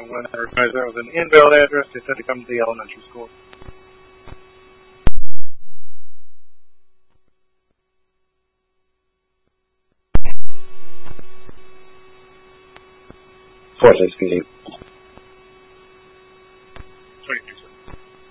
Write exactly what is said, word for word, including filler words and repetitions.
when I realized that was an invalid address, they said to come to the elementary school. Forza, excuse me.